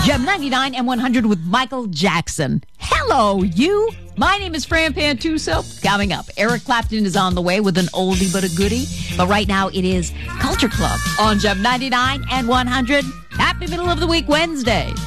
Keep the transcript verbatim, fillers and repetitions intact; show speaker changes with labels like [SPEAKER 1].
[SPEAKER 1] Gem ninety-nine and one hundred with Michael Jackson. Hello, you. My name is Fran Pantuso. Coming up, Eric Clapton is on the way with an oldie but a goodie. But right now, it is Culture Club on Gem ninety-nine and one hundred. Happy middle of the week Wednesday.